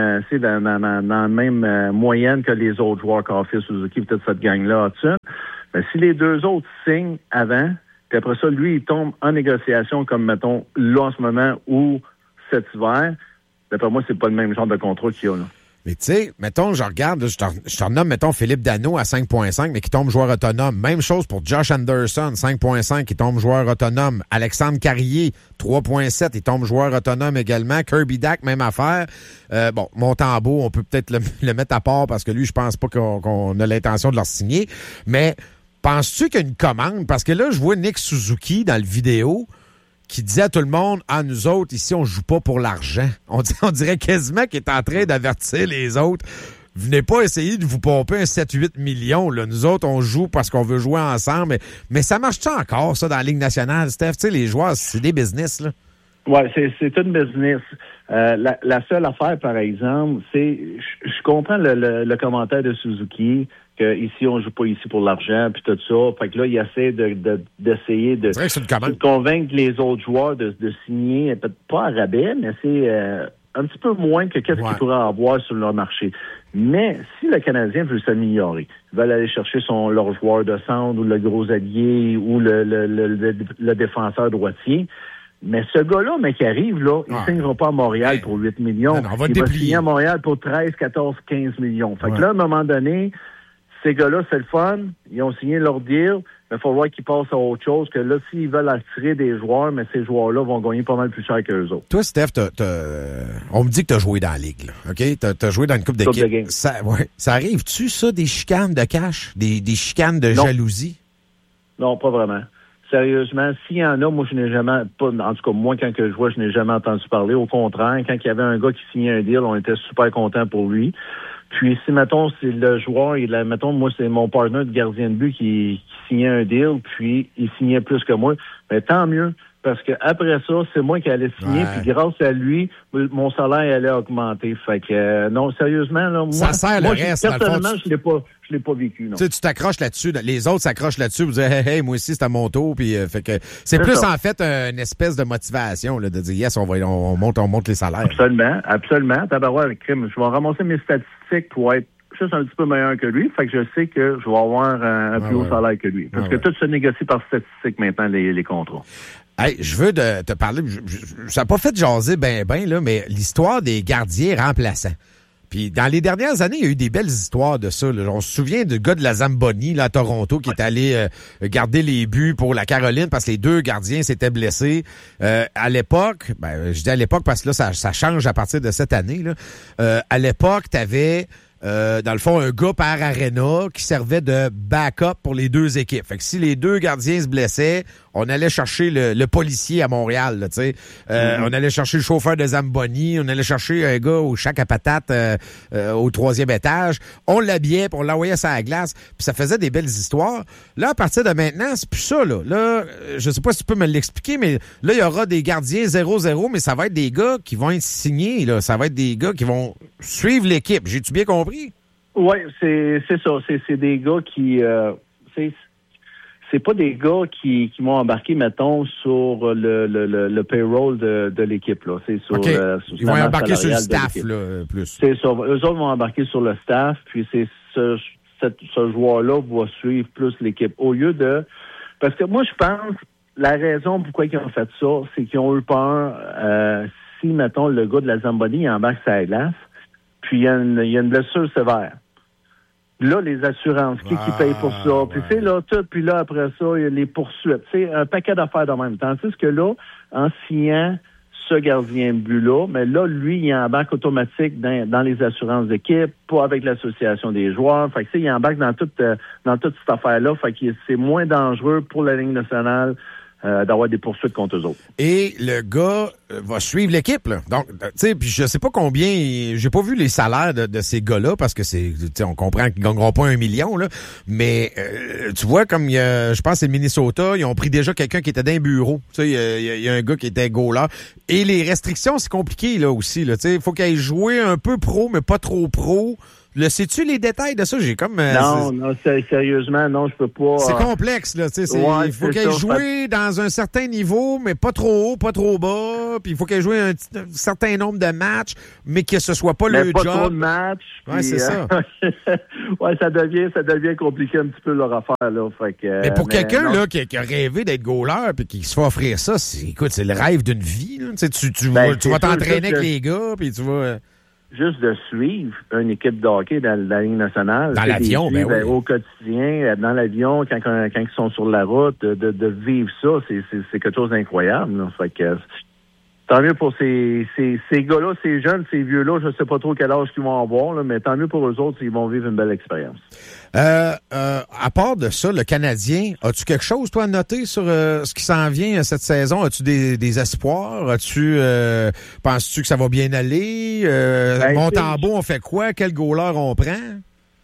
la même moyenne que les autres joueurs, Caulfield, Suzuki, peut-être cette gang-là, Hudson. Ben, si les deux autres signent avant, puis après ça, lui, il tombe en négociation comme, mettons, là en ce moment ou cet hiver, d'après moi, c'est pas le même genre de contrat qu'il y a là. Mais tu sais, mettons, je regarde, là, je te renomme, mettons, Philippe Danault à 5,5, mais qui tombe joueur autonome. Même chose pour Josh Anderson, 5,5, qui tombe joueur autonome. Alexandre Carrier, 3,7, il tombe joueur autonome également. Kirby Dack, même affaire. Montembeault, on peut peut-être le mettre à part parce que lui, je pense pas qu'on a l'intention de leur signer. Mais penses-tu qu'il y a une commande? Parce que là, je vois Nick Suzuki dans le vidéo qui disait à tout le monde, nous autres, ici, on joue pas pour l'argent. On dirait quasiment qu'il est en train d'avertir les autres. Venez pas essayer de vous pomper un 7-8 millions. Là. Nous autres, on joue parce qu'on veut jouer ensemble. Mais ça marche-tu encore, ça, dans la Ligue nationale, Steph? Tu sais, les joueurs, c'est des business, là. Oui, c'est une business. La seule affaire, par exemple, c'est... Je comprends le commentaire de Suzuki, que ici on joue pas ici pour l'argent, puis tout ça. Fait que là, il essaie d'essayer de convaincre les autres joueurs de signer, peut-être pas à rabais, mais c'est un petit peu moins que qu'est-ce qu'ils pourraient avoir sur leur marché. Mais si le Canadien veut s'améliorer, ils veulent aller chercher leur joueur de centre ou le gros allié ou le défenseur droitier, mais ce gars-là, qui arrive, là, il ne signera pas à Montréal pour 8 millions. Il va signer à Montréal pour 13, 14, 15 millions. Fait que là, à un moment donné, ces gars-là, c'est le fun. Ils ont signé leur deal. Mais il faut voir qu'ils passent à autre chose. Que là, s'ils veulent attirer des joueurs, mais ces joueurs-là vont gagner pas mal plus cher qu'eux autres. Toi, Steph, on me dit que tu as joué dans la Ligue. Là, OK? Tu as joué dans une coupe d'équipe. Ça arrive-tu, ça, des chicanes de cash? Des chicanes de jalousie? Non, pas vraiment. Sérieusement, s'il y en a, moi, je n'ai jamais, en tout cas, moi, quand je vois, je n'ai jamais entendu parler. Au contraire, quand il y avait un gars qui signait un deal, on était super contents pour lui. Puis, si, mettons, c'est le joueur, mettons, moi, c'est mon partenaire de gardien de but qui signait un deal, puis il signait plus que moi, mais tant mieux, parce que après ça, c'est moi qui allais signer, puis grâce à lui, mon salaire allait augmenter. Fait que, non, sérieusement, là, ça sert le reste, personnellement, je l'ai pas vécu, non. Tu t'accroches là-dessus, les autres s'accrochent là-dessus, vous dites, hey, moi aussi, c'est à mon tour, puis fait que c'est plus ça. En fait, une espèce de motivation, là, de dire, yes, on monte les salaires. Absolument. Tabarouette, crime. Je vais ramasser mes statistiques pour être juste un petit peu meilleur que lui. Fait que je sais que je vais avoir un plus haut salaire que lui. Parce que tout se négocie par statistiques maintenant, les contrats. Hey, je veux te parler, ça n'a pas fait jaser ben, là, mais l'histoire des gardiens remplaçants. Puis dans les dernières années, il y a eu des belles histoires de ça. Là. On se souvient du gars de la Zamboni là, à Toronto qui est allé garder les buts pour la Caroline parce que les deux gardiens s'étaient blessés. À l'époque, je dis à l'époque parce que là, ça change à partir de cette année. Là. À l'époque, t'avais... dans le fond, un gars par aréna qui servait de backup pour les deux équipes. Fait que si les deux gardiens se blessaient, on allait chercher le policier à Montréal, là, tu sais. On allait chercher le chauffeur de Zamboni, on allait chercher un gars au shack à patates au 3e étage. On l'habillait, puis on l'envoyait sur la glace, puis ça faisait des belles histoires. Là, à partir de maintenant, c'est plus ça, là. Là, je sais pas si tu peux me l'expliquer, mais là, il y aura des gardiens 0-0, mais ça va être des gars qui vont être signés, là. Ça va être des gars qui vont suivre l'équipe. J'ai-tu bien compris? Oui, c'est ça. C'est des gars qui... c'est pas des gars qui vont embarquer, mettons, sur le payroll de l'équipe, là. C'est sur, okay. Sur ils vont embarquer sur le staff, là, plus. C'est ça. Eux autres vont embarquer sur le staff, puis c'est ce joueur-là va suivre plus l'équipe. Au lieu de... Parce que moi, je pense, la raison pourquoi ils ont fait ça, c'est qu'ils ont eu peur, si, mettons, le gars de la Zamboni embarque sur la glace, puis il y a une blessure sévère. Là, les assurances, qui paye pour ça? Puis c'est là, tout, puis là, après ça, il y a les poursuites. C'est un paquet d'affaires en même temps. Tandis que là, en signant ce gardien de but-là, mais là, lui, il embarque automatique dans les assurances d'équipe, pas avec l'association des joueurs. Fait que, il embarque dans toute cette affaire-là. Fait que c'est moins dangereux pour la Ligue nationale d'avoir des poursuites contre eux autres. Et le gars va suivre l'équipe, là. Donc, tu sais, puis je sais pas combien, j'ai pas vu les salaires de ces gars-là, parce que on comprend qu'ils gagneront pas 1 million, là. Mais, tu vois, comme je pense que c'est le Minnesota, ils ont pris déjà quelqu'un qui était dans un bureau. Tu sais, il y a un gars qui était goaler. Et les restrictions, c'est compliqué, là, aussi, là. Tu sais, il faut qu'il aille jouer un peu pro, mais pas trop pro. Le sais-tu les détails de ça? J'ai comme... non, sérieusement, non, je peux pas... C'est complexe, là, tu sais. Il faut qu'elle joue dans un certain niveau, mais pas trop haut, pas trop bas. Puis il faut qu'elle joue un certain nombre de matchs, mais que ce soit pas le job. Pas trop de matchs. Ouais, c'est ça. Ouais, ça devient compliqué un petit peu leur affaire, là. Fait que, mais pour quelqu'un, là, qui a rêvé d'être goaler, puis qui se fait offrir ça, écoute, c'est le rêve d'une vie, là. Tu vas t'entraîner avec les gars, puis tu vas... Juste de suivre une équipe de hockey dans la Ligue nationale. Dans l'avion, oui. Au quotidien, dans l'avion, quand ils sont sur la route, de vivre ça, c'est quelque chose d'incroyable, là. Fait que, tant mieux pour ces gars-là, ces jeunes, ces vieux-là, je sais pas trop quel âge qu'ils vont avoir, là, mais tant mieux pour eux autres, ils vont vivre une belle expérience. À part de ça, le Canadien, as-tu quelque chose, toi, à noter sur ce qui s'en vient cette saison? As-tu des espoirs? Penses-tu que ça va bien aller? Montembeault, on fait quoi? Quel goaler on prend?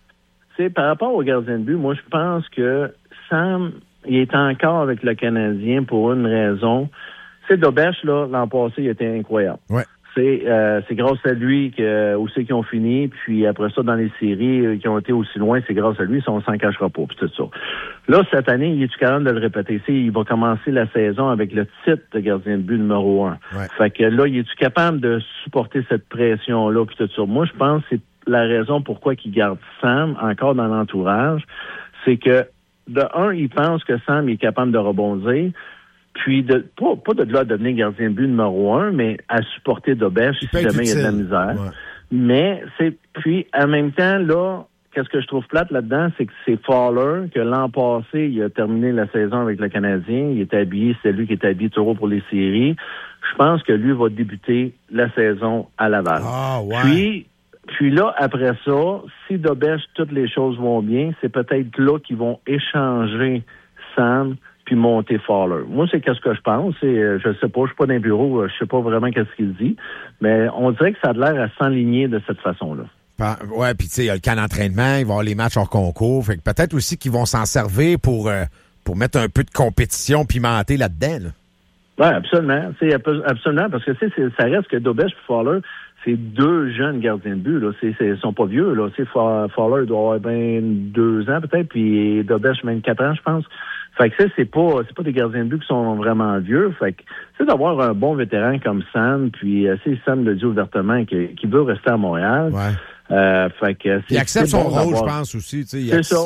Par rapport au gardien de but, moi, je pense que Sam, il est encore avec le Canadien pour une raison. C'est Dobèche, là, l'an passé, il était incroyable. Ouais. C'est grâce à lui aussi qu'ils ont fini, puis après ça, dans les séries qui ont été aussi loin, c'est grâce à lui, on s'en cachera pas, puis tout ça. Là, cette année, il est capable de le répéter. Il va commencer la saison avec le titre de gardien de but numéro 1. Ouais. Fait que là, il est capable de supporter cette pression-là, puis tout ça. Moi, je pense que c'est la raison pourquoi il garde Sam encore dans l'entourage. C'est que, de un, il pense que Sam est capable de rebondir. Puis, pas de là à devenir gardien de but numéro 1, mais à supporter Dobèche si jamais il y a de la misère. Ouais. Mais, puis, en même temps, là, qu'est-ce que je trouve plate là-dedans, c'est que c'est Fowler, que l'an passé, il a terminé la saison avec le Canadien. Il était habillé, c'est lui qui était habillé toujours pour les séries. Je pense que lui va débuter la saison à Laval. Ah, ouais. Puis là, après ça, si Dobèche, toutes les choses vont bien, c'est peut-être là qu'ils vont échanger Sam puis monter Fowler. Moi, c'est qu'est-ce que je pense. Je sais pas, je suis pas dans le bureau, je sais pas vraiment qu'est-ce qu'il dit, mais on dirait que ça a l'air à s'enligner de cette façon-là. Ouais, puis tu sais, il y a le camp d'entraînement, il va y avoir les matchs hors concours, fait que peut-être aussi qu'ils vont s'en servir pour mettre un peu de compétition pimentée là-dedans. Là. Oui, absolument. Absolument, parce que ça reste que Dobèche et Fowler, c'est deux jeunes gardiens de but. Là. Ils sont pas vieux. Là. Fowler doit avoir 2 ans peut-être, puis Dobèche 24 ans, je pense. Fait que c'est pas des gardiens de but qui sont vraiment vieux. Fait que c'est d'avoir un bon vétéran comme Sam, puis Sam le dit ouvertement qu'il veut rester à Montréal. Ouais. Fait que il accepte son rôle, je pense aussi. C'est ça.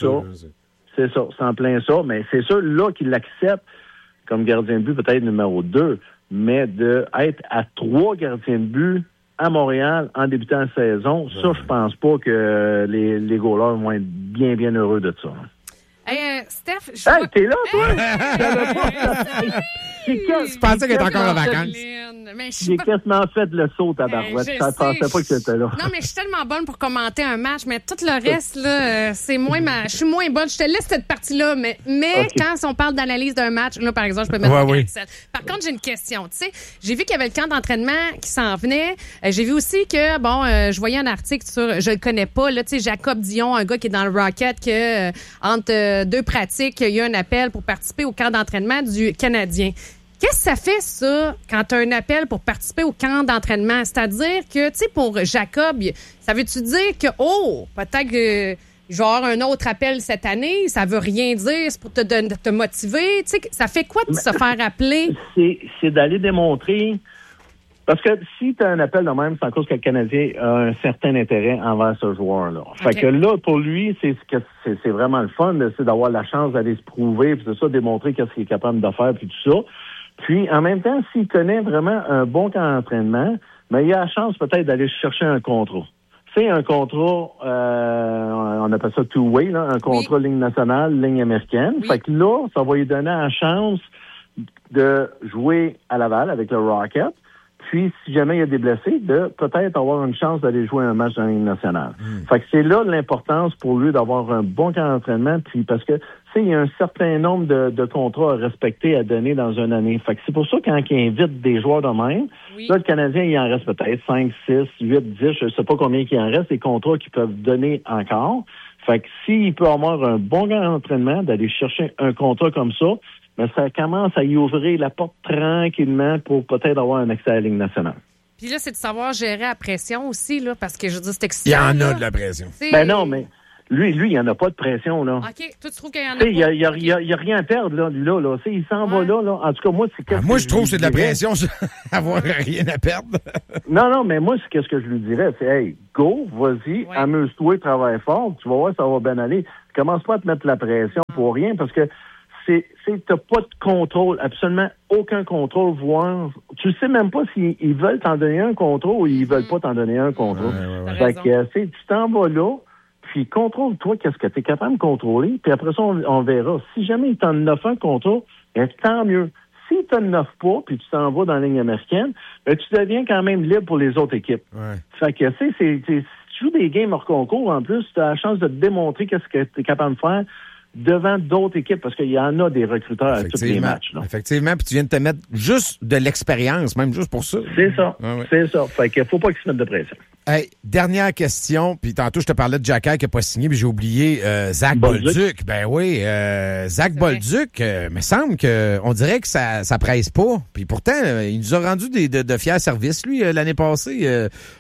C'est en plein ça. Mais c'est sûr, là, qu'il l'accepte comme gardien de but, peut-être numéro 2, mais de être à 3 gardiens de but à Montréal en débutant la saison, ça, je pense pas que les goalers vont être bien, bien heureux de ça. Hey, Steph, t'es là, toi? Je pensais qu'elle était encore en vacances. J'ai quasiment fait le saut à Barouette. Je pensais pas que c'était là. Non, mais je suis tellement bonne pour commenter un match, mais tout le reste, là, c'est moins je suis moins bonne. Je te laisse cette partie-là, mais okay. Quand on parle d'analyse d'un match, là, par exemple, je peux mettre un cancel. Par contre, j'ai une question. Tu sais, j'ai vu qu'il y avait le camp d'entraînement qui s'en venait. J'ai vu aussi que, je voyais un article sur, je le connais pas, là, tu sais, Jacob Dion, un gars qui est dans le Rocket, que entre 2 pratiques, il y a un appel pour participer au camp d'entraînement du Canadien. Qu'est-ce que ça fait, ça, quand tu as un appel pour participer au camp d'entraînement? C'est-à-dire que, tu sais, pour Jacob, ça veut-tu dire que, peut-être que je vais avoir un autre appel cette année? Ça veut rien dire, c'est pour te motiver. Tu sais, ça fait quoi de se faire appeler? C'est d'aller démontrer... Parce que si tu as un appel de même, c'est en cause que le Canadien a un certain intérêt envers ce joueur-là. Fait que là, pour lui, c'est vraiment le fun, c'est d'avoir la chance d'aller se prouver, puis c'est ça, démontrer qu'est-ce qu'il est capable de faire, puis tout ça. Puis, en même temps, s'il connaît vraiment un bon camp d'entraînement, il a la chance peut-être d'aller chercher un contrat. c'est un contrat, on appelle ça two-way, là, un contrat ligne nationale, ligne américaine. Fait que là, ça va lui donner la chance de jouer à Laval avec le Rocket. Puis, si jamais il y a des blessés, de peut-être avoir une chance d'aller jouer un match dans la Ligue nationale. Fait que c'est là l'importance pour lui d'avoir un bon camp d'entraînement, puis parce que, tu sais, il y a un certain nombre de contrats à respecter, à donner dans une année. Fait que c'est pour ça quand il invite des joueurs de même, là, le Canadien, il en reste peut-être 5, 6, 8, 10, je sais pas combien il en reste, des contrats qu'ils peuvent donner encore. Fait que s'il peut avoir un bon camp d'entraînement, d'aller chercher un contrat comme ça, mais ça commence à y ouvrir la porte tranquillement pour peut-être avoir un accès à la Ligue nationale. Puis là, c'est de savoir gérer la pression aussi, là, parce que je veux dire, c'est excitant. Il y en a là. de la pression. Ben non, mais lui, il n'y en a pas de pression, là. OK. Toi, tu trouves qu'il y en a pas? pas? Il n'y a rien à perdre, là. là. Il s'en va là. En tout cas, moi, c'est moi, je trouve que c'est de la pression, avoir rien à perdre. Non, mais moi, c'est qu'est-ce que je lui dirais? C'est, hey, go, vas-y, amuse-toi, travaille fort, tu vas voir, ça va bien aller. Commence pas à te mettre la pression pour rien, parce que t'as pas de contrôle, absolument aucun contrôle, voire tu sais même pas s'ils veulent t'en donner un contrôle ou ils veulent pas t'en donner un contrôle. Fait que tu t'en vas là, puis contrôle-toi qu'est-ce que tu es capable de contrôler, puis après ça, on verra. Si jamais ils t'en offrent un contrôle, ben, tant mieux. S'ils t'en offrent pas, puis tu t'en vas dans la ligne américaine, ben, tu deviens quand même libre pour les autres équipes. Fait que si tu joues des games hors concours, en plus, tu as la chance de te démontrer qu'est-ce que tu es capable de faire devant d'autres équipes, parce qu'il y en a des recruteurs à tous les matchs. Là. Effectivement, puis tu viens de te mettre juste de l'expérience, même juste pour ça. C'est ça, c'est ça. Fait qu'il faut pas qu'ils se mettent de pression. Hey, dernière question, puis tantôt je te parlais de Jacky qui n'a pas signé, puis j'ai oublié Zach Bolduc. Ben oui, Zach Bolduc, me semble qu'on dirait que ça presse pas. Puis pourtant, il nous a rendu de fiers services, lui, l'année passée. Y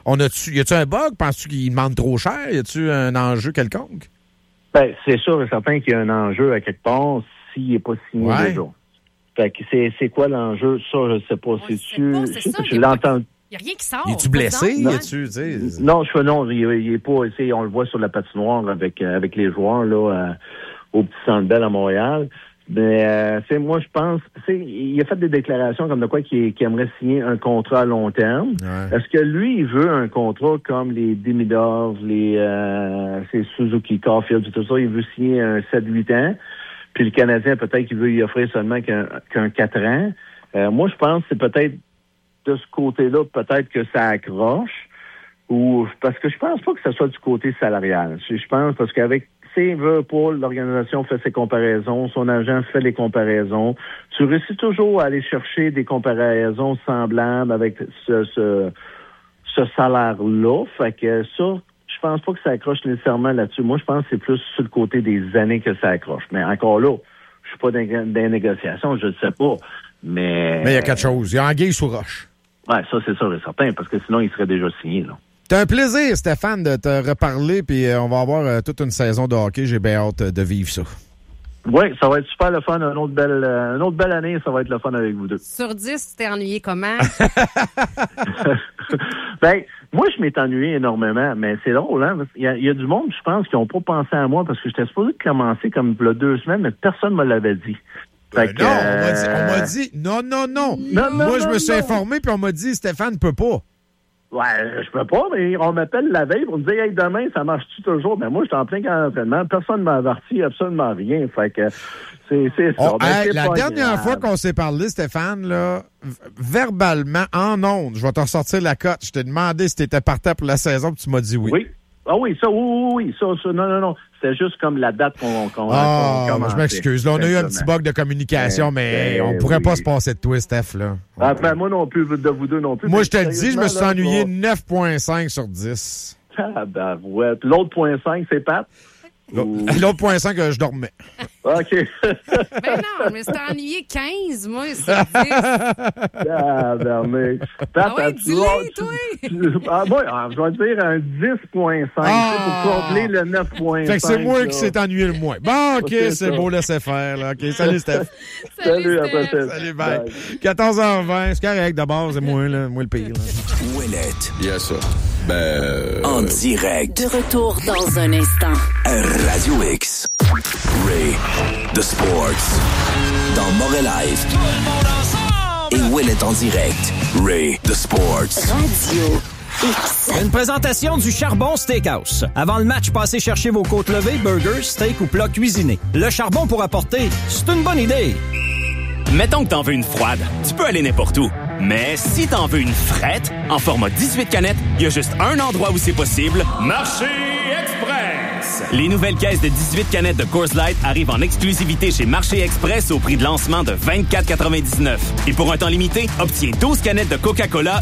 a-tu un bug? Penses-tu qu'il demande trop cher? Y a-tu un enjeu quelconque? Ben, c'est sûr et certain qu'il y a un enjeu à quelque part s'il n'est pas signé déjà. Fait que c'est quoi l'enjeu? Ça, je sais pas. Je l'entends. Il n'y a rien qui sort. Es-tu blessé? Non, il est pas. On le voit sur la patinoire avec les joueurs là, au petit Centre Bell à Montréal. Mais moi, je pense, il a fait des déclarations comme de quoi qu'il aimerait signer un contrat à long terme. Est-ce que lui, il veut un contrat comme les Demidov, les Suzuki, Caulfield, tout ça, il veut signer un 7-8 ans, puis le Canadien, peut-être qu'il veut y offrir seulement qu'un 4 ans. Moi, je pense que c'est peut-être de ce côté-là, peut-être que ça accroche, ou parce que je pense pas que ce soit du côté salarial. Je pense parce qu'avec veut pas, l'organisation fait ses comparaisons, son agent fait les comparaisons. Tu réussis toujours à aller chercher des comparaisons semblables avec ce salaire-là. Fait que ça, je pense pas que ça accroche nécessairement là-dessus. Moi, je pense que c'est plus sur le côté des années que ça accroche. Mais encore là, je suis pas dans des négociations, je ne sais pas. Mais il y a quelque chose. Il y a anguille sous roche. Ouais, ça, c'est sûr et certain, parce que sinon, il serait déjà signé, là. C'est un plaisir, Stéphane, de te reparler, puis on va avoir toute une saison de hockey. J'ai bien hâte de vivre ça. Oui, ça va être super le fun. Une autre belle année, ça va être le fun avec vous deux. Sur 10, tu t'es ennuyé comment? Ben, moi, je m'étais ennuyé énormément, mais c'est drôle, hein? Il y a du monde, je pense, qui n'ont pas pensé à moi, parce que j'étais supposé commencer comme il y a 2 semaines, mais personne ne me l'avait dit. On m'a dit, non. Moi, je me suis informé, puis on m'a dit, Stéphane ne peut pas. Ouais, je peux pas, mais on m'appelle la veille pour me dire, hey, demain, ça marche-tu toujours? Mais moi, je suis en plein d'entraînement. Personne ne m'a averti, absolument rien. Fait que c'est ça. La dernière fois qu'on s'est parlé, Stéphane, là, verbalement, en ondes, je vais te ressortir la cote. Je t'ai demandé si tu étais partant pour la saison, puis tu m'as dit oui. Oui. Ah oui, ça, oui. Ça, non. C'était juste comme la date qu'on je m'excuse. Là, on a eu un petit bug de communication, mais on pourrait pas se passer de toi, Steph, là. Moi non plus, de vous deux non plus. Moi, je te le dis, je me suis ennuyé 9,5 sur 10. Ah, ben, ouais. Puis l'autre 0,5, c'est Pat? L'autre 0,5, je dormais. OK. Ben non, mais c'était ennuyé 15, moi, c'est 10. Ah, ben, ah oui, dis-le, toi! Je vais dire un 10,5 pour combler le 9,5. Fait que c'est moi qui s'est ennuyé le moins. Bon, OK, c'est beau, laisser faire, là. OK, salut, Steph. Salut, Salut, bye. 14h20, c'est correct, d'abord, c'est moi le pire. Ouellette. Yes, ça. En direct. De retour dans un instant. Radio X. Ray. The Sports. Dans Montréal. Et Ouellette en direct. Ray. The Sports. Radio Une présentation du Charbon Steakhouse. Avant le match, passez chercher vos côtes levées, burgers, steak ou plats cuisinés. Le charbon pour apporter, c'est une bonne idée. Mettons que t'en veux une froide, tu peux aller n'importe où. Mais si t'en veux une frette, en format 18 canettes, il y a juste un endroit où c'est possible. Marché Express! Les nouvelles caisses de 18 canettes de Coors Light arrivent en exclusivité chez Marché Express au prix de lancement de 24,99. Et pour un temps limité, obtiens 12 canettes de Coca-Cola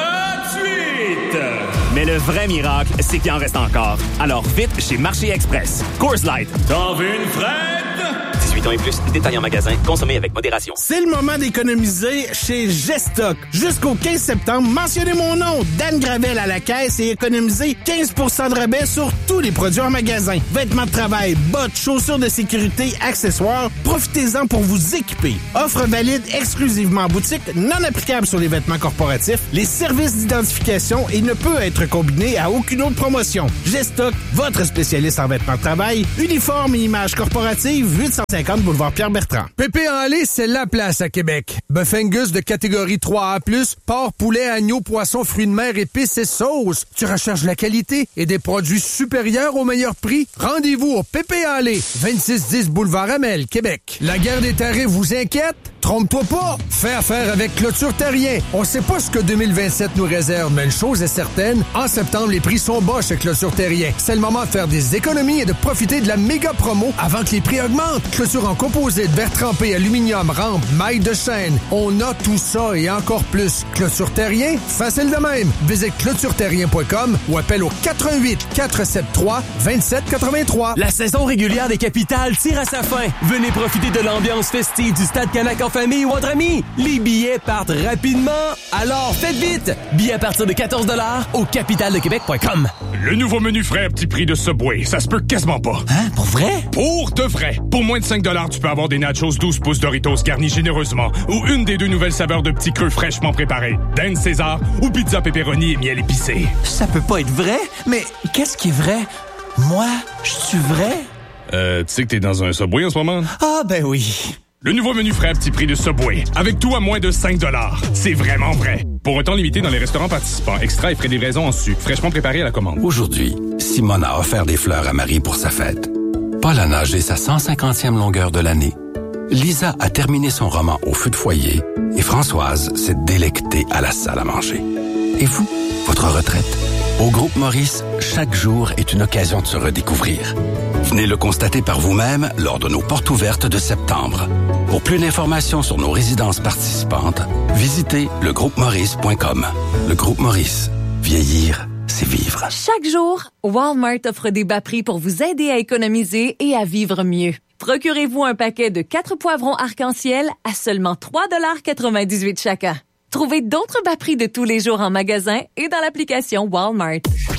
gratuites! Mais le vrai miracle, c'est qu'il en reste encore. Alors vite chez Marché Express. Coors Light. T'en veux une frette? 18 ans et plus, détails en magasin, consommez avec modération. C'est le moment d'économiser chez Gestock. Jusqu'au 15 septembre, mentionnez mon nom, Dan Gravel à la caisse et économisez 15% de rabais sur tous les produits en magasin. Vêtements de travail, bottes, chaussures de sécurité, accessoires, profitez-en pour vous équiper. Offre valide exclusivement en boutique, non applicable sur les vêtements corporatifs, les services d'identification et ne peut être combiné à aucune autre promotion. Gestock, votre spécialiste en vêtements de travail, uniforme et images corporatives, 850 boulevard Pierre-Bertrand. Pépé en lait, c'est la place à Québec. Bœuf Angus de catégorie 3A+, porc, poulet, agneau, poisson, fruits de mer, épices et sauces. Tu recherches la qualité et des produits supérieurs au meilleur prix? Rendez-vous au Pépé en lait, 2610 boulevard Amel, Québec. La guerre des tarifs vous inquiète? Trompe-toi pas! Fais affaire avec Clôture Terrien. On sait pas ce que 2027 nous réserve, mais une chose est certaine, en septembre, les prix sont bas chez Clôture Terrien. C'est le moment de faire des économies et de profiter de la méga promo avant que les prix augmentent. Clôture en composite, verre trempé, aluminium, rampe, maille de chaîne. On a tout ça et encore plus. Clôture Terrien, facile de même. Visite clôtureterrien.com ou appelle au 88 473 2783. La saison régulière des capitales tire à sa fin. Venez profiter de l'ambiance festive du Stade Canac en famille ou entre amis. Les billets partent rapidement, alors faites vite. Billets à partir de 14$ au capitaledequebec.com. Le nouveau menu frais à petit prix de Subway, ça se peut quasiment pas. Hein? Pour vrai? Pour de vrai. Pour moins de 5$, tu peux avoir des nachos 12 pouces Doritos garnis généreusement ou une des deux nouvelles saveurs de petits creux fraîchement préparés. Dan César ou pizza pepperoni et miel épicé. Ça peut pas être vrai, mais qu'est-ce qui est vrai? Moi, je suis vrai? Tu sais que t'es dans un Subway en ce moment? Ah, ben oui. Le nouveau menu frais à petit prix de Subway. Avec tout à moins de 5$. C'est vraiment vrai. Pour un temps limité dans les restaurants participants. Extra et frais de livraison en sucre. Fraîchement préparé à la commande. Aujourd'hui, Simone a offert des fleurs à Marie pour sa fête. Paul a nagé sa 150e longueur de l'année. Lisa a terminé son roman au feu de foyer. Et Françoise s'est délectée à la salle à manger. Et vous, votre retraite? Au Groupe Maurice, chaque jour est une occasion de se redécouvrir. Venez le constater par vous-même lors de nos portes ouvertes de septembre. Pour plus d'informations sur nos résidences participantes, visitez legroupemaurice.com. Le Groupe Maurice. Vieillir, c'est vivre. Chaque jour, Walmart offre des bas prix pour vous aider à économiser et à vivre mieux. Procurez-vous un paquet de 4 poivrons arc-en-ciel à seulement 3,98$ chacun. Trouvez d'autres bas prix de tous les jours en magasin et dans l'application Walmart.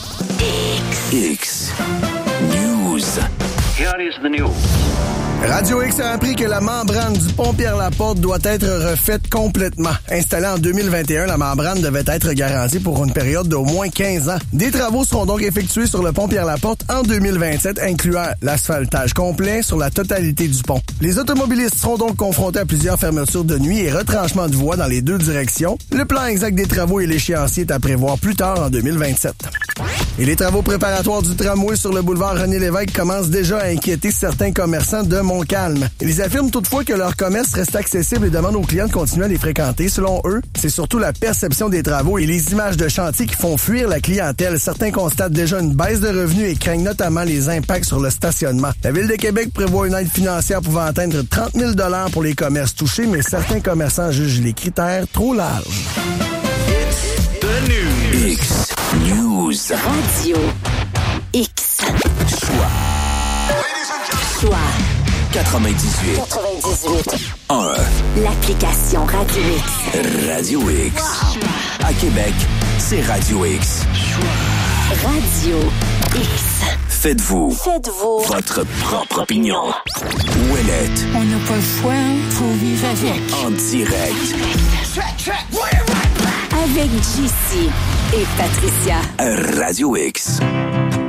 X News. Here is the news. Radio X a appris que la membrane du pont Pierre-Laporte doit être refaite complètement. Installée en 2021, la membrane devait être garantie pour une période d'au moins 15 ans. Des travaux seront donc effectués sur le pont Pierre-Laporte en 2027, incluant l'asphaltage complet sur la totalité du pont. Les automobilistes seront donc confrontés à plusieurs fermetures de nuit et retranchements de voies dans les deux directions. Le plan exact des travaux et l'échéancier est à prévoir plus tard en 2027. Et les travaux préparatoires du tramway sur le boulevard René-Lévesque commencent déjà à inquiéter certains commerçants de Montcalm. Ils affirment toutefois que leur commerce reste accessible et demandent aux clients de continuer à les fréquenter. Selon eux, c'est surtout la perception des travaux et les images de chantier qui font fuir la clientèle. Certains constatent déjà une baisse de revenus et craignent notamment les impacts sur le stationnement. La Ville de Québec prévoit une aide financière pouvant atteindre 30 000 $ pour les commerces touchés, mais certains commerçants jugent les critères trop larges. The News. X News. Radio X. Choix. 98. 1. L'application Radio X. Radio X. Wow. À Québec, c'est Radio X. Radio X. Faites-vous votre propre opinion. Ouellette. On n'a pas le choix, faut vivre avec. En direct. Avec JC et Patricia. Radio X.